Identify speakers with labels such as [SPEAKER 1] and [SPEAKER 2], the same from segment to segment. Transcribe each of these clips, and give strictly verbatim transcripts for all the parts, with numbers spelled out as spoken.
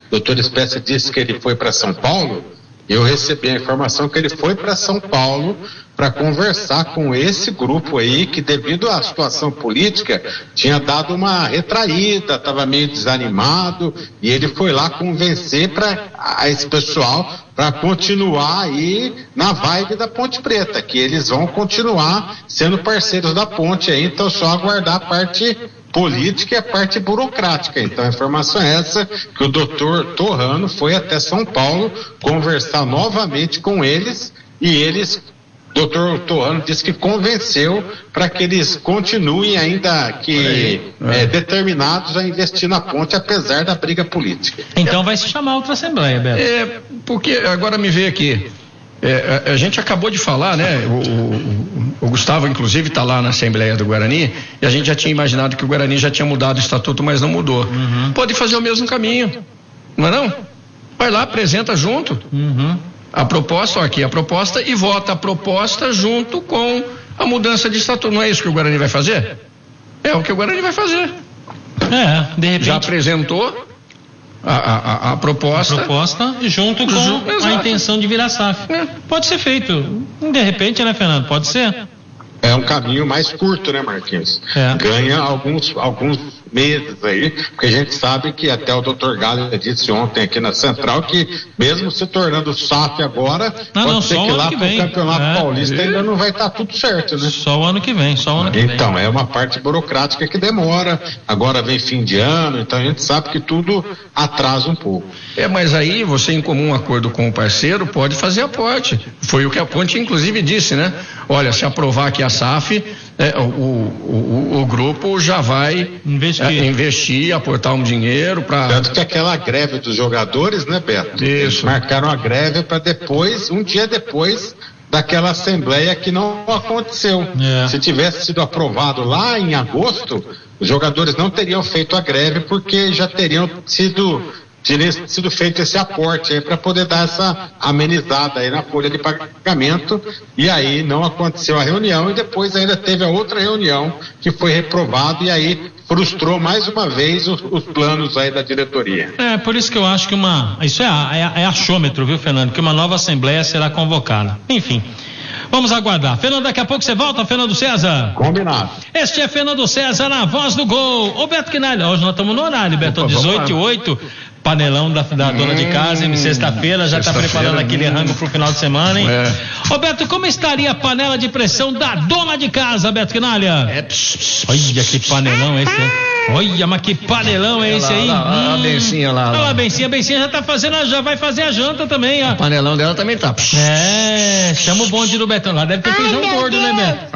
[SPEAKER 1] doutor Espécie disse que ele foi para São Paulo. Eu recebi a informação que ele foi para São Paulo para conversar com esse grupo aí que, devido à situação política, tinha dado uma retraída, estava meio desanimado, e ele foi lá convencer para esse pessoal para continuar aí na vibe da Ponte Preta, que eles vão continuar sendo parceiros da ponte aí, então só aguardar a parte política e a parte burocrática. Então a informação é essa, que o doutor Torrano foi até São Paulo conversar novamente com eles, e eles, doutor Torrano disse que convenceu para que eles continuem ainda que é, determinados a investir na ponte, apesar da briga política.
[SPEAKER 2] Então vai se chamar outra assembleia, Beto.
[SPEAKER 3] É, porque agora me veio aqui, É, a, a gente acabou de falar, né? O, o, o Gustavo, inclusive, está lá na Assembleia do Guarani, e a gente já tinha imaginado que o Guarani já tinha mudado o estatuto, mas não mudou. Uhum. Pode fazer o mesmo caminho, não é não? Vai lá, apresenta junto uhum. a proposta, ó, aqui a proposta, e vota a proposta junto com a mudança de estatuto. Não é isso que o Guarani vai fazer? É o que o Guarani vai fazer.
[SPEAKER 2] É, de repente.
[SPEAKER 3] Já apresentou A, a, a proposta.
[SPEAKER 2] A proposta junto com Ju, a intenção de virar S A F. É. Pode ser feito. De repente, né, Fernando? Pode ser.
[SPEAKER 1] É um caminho mais curto, né, Marquinhos?
[SPEAKER 2] É.
[SPEAKER 1] Ganha alguns, alguns meses aí, porque a gente sabe que até o doutor Galha disse ontem aqui na Central que, mesmo se tornando S A F agora,
[SPEAKER 2] não,
[SPEAKER 1] pode
[SPEAKER 2] não,
[SPEAKER 1] ser que lá pro Campeonato é. Paulista é. ainda não vai estar tá tudo certo, né?
[SPEAKER 2] Só o ano que vem, só o ano que
[SPEAKER 1] então,
[SPEAKER 2] vem.
[SPEAKER 1] Então, é uma parte burocrática que demora, agora vem fim de ano, então a gente sabe que tudo atrasa um pouco.
[SPEAKER 3] É, mas aí você, em comum acordo com o parceiro, pode fazer aporte. Foi o que a Ponte, inclusive, disse, né? Olha, se aprovar aqui a S A F, é, o, o, o, o grupo já vai investir, é, investir aportar um dinheiro para.
[SPEAKER 1] Tanto que aquela greve dos jogadores, né, Beto?
[SPEAKER 3] Isso.
[SPEAKER 1] Eles marcaram a greve para depois, um dia depois daquela assembleia que não aconteceu. É. Se tivesse sido aprovado lá em agosto, os jogadores não teriam feito a greve porque já teriam sido teria sido feito esse aporte aí para poder dar essa amenizada aí na folha de pagamento, e aí não aconteceu a reunião, e depois ainda teve a outra reunião que foi reprovado, e aí frustrou mais uma vez os, os planos aí da diretoria.
[SPEAKER 2] É, por isso que eu acho que uma, isso é, é, é achômetro, viu, Fernando, que uma nova assembleia será convocada. Enfim, vamos aguardar. Fernando, daqui a pouco você volta, Fernando César?
[SPEAKER 1] Combinado.
[SPEAKER 2] Este é Fernando César na Voz do Gol. Ô Beto Quinalha, hoje nós estamos no horário, Beto, dezoito e oito, panelão da, da hum, dona de casa, em sexta-feira, já está preparando aquele hum. rango pro final de semana, hein? É. Ô Beto, como estaria a panela de pressão da dona de casa, Beto Quinalha? É, pss, pss, olha que panelão esse, hein? Olha, mas que panelão é esse aí?
[SPEAKER 3] Olha lá, a Bencinha lá.
[SPEAKER 2] Olha lá, a Bencinha, a Bencinha já tá fazendo, já vai fazer a janta também, ó.
[SPEAKER 3] O panelão dela também tá.
[SPEAKER 2] É, chama o bonde do Betão. Lá deve ter Ai, feijão gordo, Deus. né, Beto?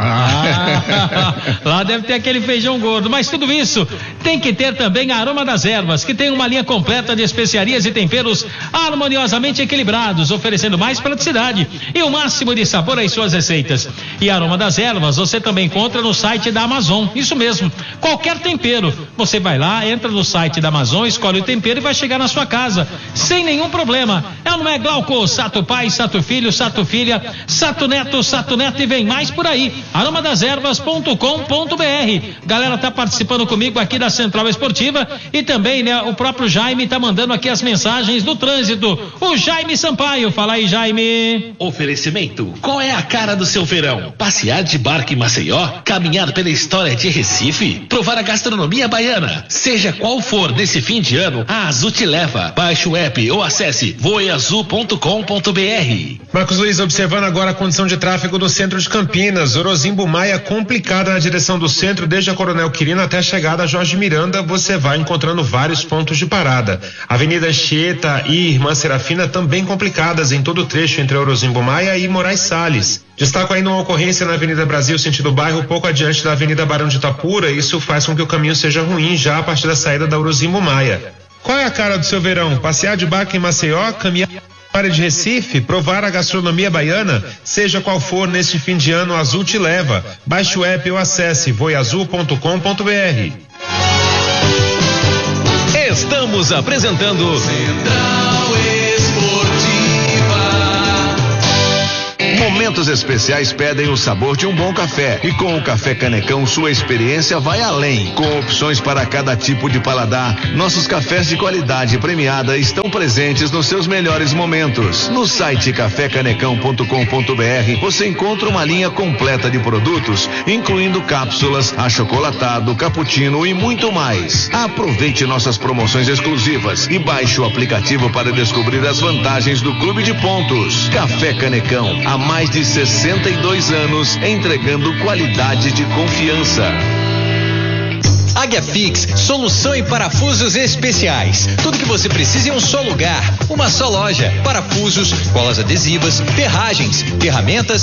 [SPEAKER 2] Ah. Lá deve ter aquele feijão gordo. Mas tudo isso tem que ter também a Aroma das Ervas, que tem uma linha completa de especiarias e temperos harmoniosamente equilibrados, oferecendo mais praticidade e o máximo de sabor às suas receitas. E a Aroma das Ervas você também encontra no site da Amazon. Isso mesmo, qualquer tempero. Você vai lá, entra no site da Amazon, escolhe o tempero e vai chegar na sua casa, sem nenhum problema. É ou não é, Glauco? Sato pai, Sato filho, Sato filha, Sato neto, Sato neto e vem mais por aí. aroma das ervas ponto com ponto b r. Galera tá participando comigo aqui da Central Esportiva e também, né, o próprio Jaime tá mandando aqui as mensagens do trânsito. O Jaime Sampaio, fala aí, Jaime.
[SPEAKER 4] Oferecimento, qual é a cara do seu verão? Passear de barco em Maceió? Caminhar pela história de Recife? Provar a gastronomia baiana? Seja qual for nesse fim de ano, a Azul te leva. Baixe o app ou acesse voe azul ponto com ponto b r.
[SPEAKER 5] Marcos Luiz, observando agora a condição de tráfego do centro de Campinas. Orozimbo Maia complicada na direção do centro, desde a Coronel Quirino até a chegada a Jorge Miranda, você vai encontrando vários pontos de parada. Avenida Anchieta e Irmã Serafina também complicadas em todo o trecho entre Orozimbo Maia e Moraes Salles. Destaco ainda uma ocorrência na Avenida Brasil, sentido bairro, pouco adiante da Avenida Barão de Itapura. Isso faz com que o caminho seja ruim já a partir da saída da Orozimbo Maia. Qual é a cara do seu verão? Passear de barco em Maceió, caminhar área de Recife, provar a gastronomia baiana? Seja qual for neste fim de ano, Azul te leva. Baixe o app ou acesse voe azul ponto com ponto b r.
[SPEAKER 4] Estamos apresentando Central Esportiva.
[SPEAKER 6] Momentos especiais pedem o sabor de um bom café. E com o Café Canecão, sua experiência vai além. Com opções para cada tipo de paladar, nossos cafés de qualidade premiada estão presentes nos seus melhores momentos. No site café canecão ponto com ponto br você encontra uma linha completa de produtos, incluindo cápsulas, achocolatado, cappuccino e muito mais. Aproveite nossas promoções exclusivas e baixe o aplicativo para descobrir as vantagens do Clube de Pontos. Café Canecão, há mais de sessenta e dois anos, entregando qualidade de confiança.
[SPEAKER 7] Águia Fix, solução em parafusos especiais. Tudo que você precisa em um só lugar, uma só loja. Parafusos, colas adesivas, ferragens, ferramentas